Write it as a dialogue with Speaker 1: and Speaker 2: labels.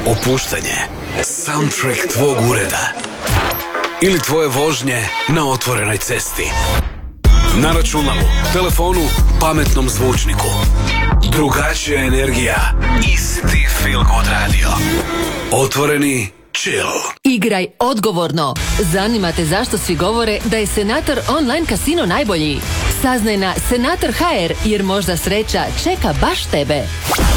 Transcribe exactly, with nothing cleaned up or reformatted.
Speaker 1: Opuštanje. Soundtrack tvog ureda. Ili tvoje vožnje na otvorenoj cesti. Na računalu, telefonu, pametnom zvučniku. Drugačija energija. Isti feel good radio. Otvoreni chill.
Speaker 2: Igraj odgovorno. Zanima te zašto svi govore da je Senator online kasino najbolji? Saznaj na Senator tačka ha er jer možda sreća čeka baš tebe.